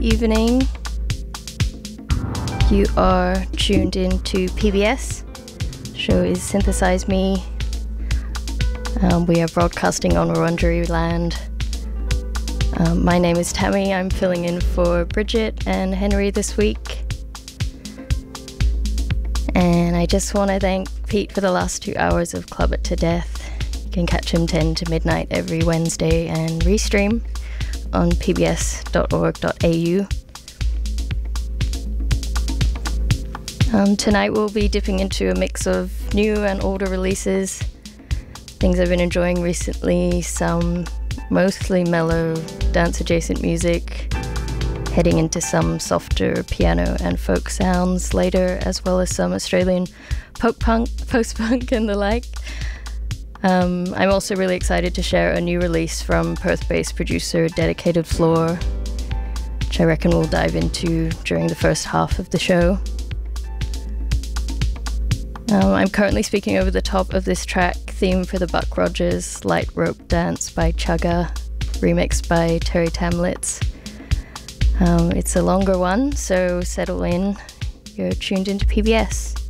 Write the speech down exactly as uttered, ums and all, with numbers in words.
evening. You are tuned in to P B S. The show is Synthesize Me. Um, we are broadcasting on Wurundjeri land. Um, my name is Tammy. I'm filling in for Bridget and Henry this week. And I just want to thank Pete for the last two hours of Club It to Death. You can catch him ten to midnight every Wednesday and restream on p b s dot org dot a u. Um, tonight we'll be dipping into a mix of new and older releases, things I've been enjoying recently, some mostly mellow dance-adjacent music, heading into some softer piano and folk sounds later, as well as some Australian post-punk, post-punk and the like. Um, I'm also really excited to share a new release from Perth-based producer Dedicated Floor, which I reckon we'll dive into during the first half of the show. Um, I'm currently speaking over the top of this track, theme for the Buck Rogers Light Rope Dance by Chugga, remixed by Terry Tamlitz. Um, it's a longer one, so settle in. You're tuned into P B S.